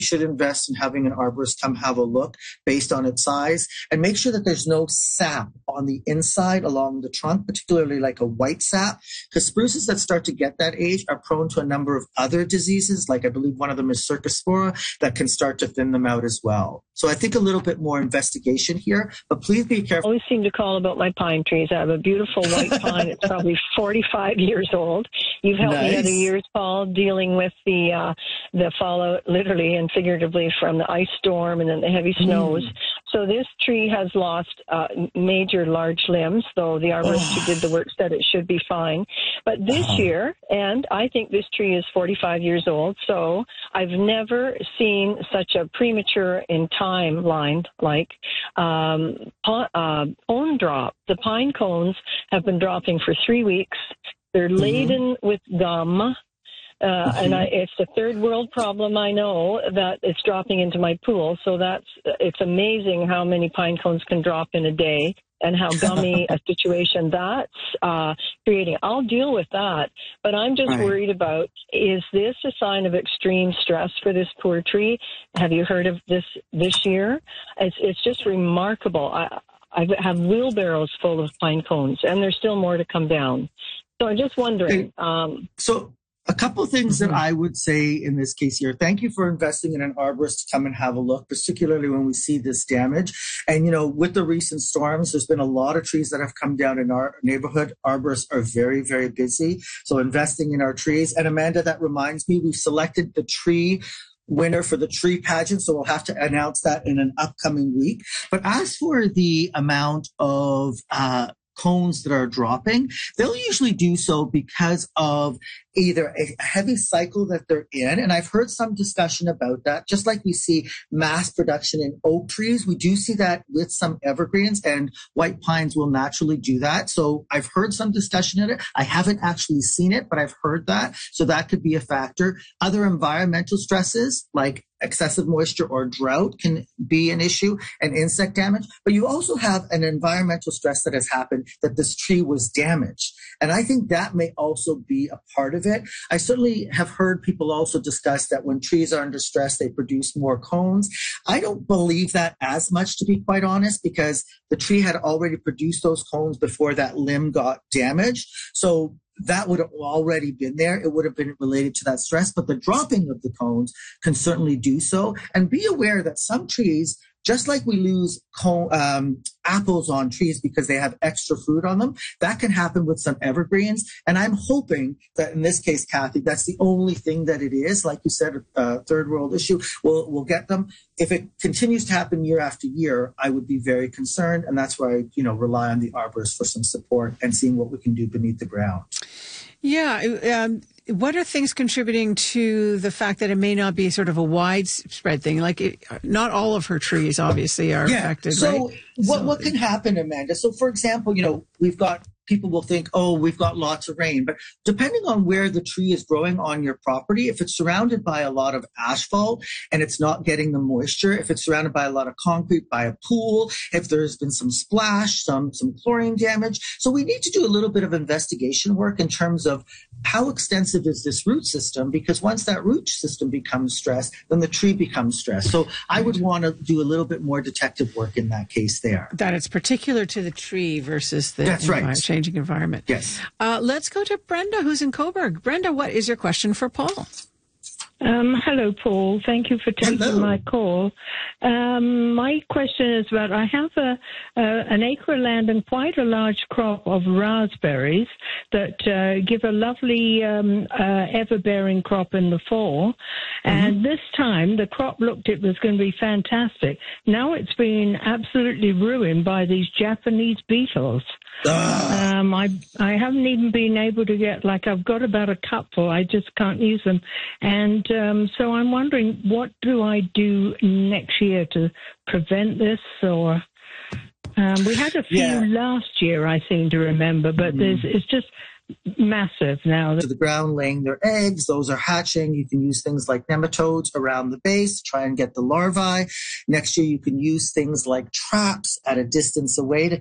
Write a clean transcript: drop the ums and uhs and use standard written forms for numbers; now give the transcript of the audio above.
should invest in having an arborist come have a look based on its size and make sure that there's no sap on the inside along the trunk, particularly like a white sap, because spruces that start to get that age are prone to a number of other diseases, like I believe one of them is Cercospora, that can start to thin them out as well. So I think a little bit more investigation here, but please be careful. I always seem to call about my pine trees. I have a beautiful white pine. It's probably 45 years old. You've helped me other years, Paul, dealing with the fallout, literally and figuratively, from the ice storm and then the heavy snows. So this tree has lost major large limbs, though the arborist who did the work said it should be fine. But this year, and I think this tree is 45 years old, so I've never seen such a premature in timeline like cone drop. The pine cones have been dropping for 3 weeks. They're laden with gum. And it's a third world problem. I know that it's dropping into my pool. So it's amazing how many pine cones can drop in a day and how gummy a situation that's creating. I'll deal with that. But I'm just worried about, is this a sign of extreme stress for this poor tree? Have you heard of this year? It's just remarkable. I have wheelbarrows full of pine cones, and there's still more to come down. So I'm just wondering. So a couple of things that I would say in this case here. Thank you for investing in an arborist to come and have a look, particularly when we see this damage. And, with the recent storms, there's been a lot of trees that have come down in our neighborhood. Arborists are very, very busy. So investing in our trees. And Amanda, that reminds me, we've selected the tree winner for the tree pageant, so we'll have to announce that in an upcoming week. But as for the amount of cones that are dropping, they'll usually do so because of either a heavy cycle that they're in. And I've heard some discussion about that. Just like we see mass production in oak trees, we do see that with some evergreens, and white pines will naturally do that. So I've heard some discussion in it. I haven't actually seen it, but I've heard that. So that could be a factor. Other environmental stresses like excessive moisture or drought can be an issue, and insect damage. But you also have an environmental stress that has happened, that this tree was damaged. And I think that may also be a part of it. I certainly have heard people also discuss that when trees are under stress, they produce more cones. I don't believe that as much, to be quite honest, because the tree had already produced those cones before that limb got damaged. So that would have already been there. It would have been related to that stress, but the dropping of the cones can certainly do so. And be aware that some trees, just like we lose apples on trees because they have extra fruit on them, that can happen with some evergreens. And I'm hoping that in this case, Kathy, that's the only thing that it is. Like you said, a third world issue. We'll get them. If it continues to happen year after year, I would be very concerned. And that's why I, rely on the arborist for some support and seeing what we can do beneath the ground. Yeah. What are things contributing to the fact that it may not be sort of a widespread thing? Like, not all of her trees obviously are affected, so right? What can happen, Amanda? So, for example, we've got people will think, oh, we've got lots of rain. But depending on where the tree is growing on your property, if it's surrounded by a lot of asphalt and it's not getting the moisture, if it's surrounded by a lot of concrete, by a pool, if there's been some splash, some chlorine damage. So we need to do a little bit of investigation work in terms of how extensive is this root system, because once that root system becomes stressed, then the tree becomes stressed. So I would want to do a little bit more detective work in that case there. That it's particular to the tree versus the changing environment. Yes. Let's go to Brenda, who's in Coburg. Brenda, what is your question for Paul? Hello, Paul. Thank you for taking my call. My question is about, I have an acre of land and quite a large crop of raspberries that give a lovely ever-bearing crop in the fall. And this time, the crop looked it was going to be fantastic. Now it's been absolutely ruined by these Japanese beetles. I haven't even been able to get, I've got about a cupful. I just can't use them. And so I'm wondering, what do I do next year to prevent this? Or we had a few last year, I seem to remember, but it's just massive now. To the ground, laying their eggs. Those are hatching. You can use things like nematodes around the base to try and get the larvae. Next year, you can use things like traps at a distance away to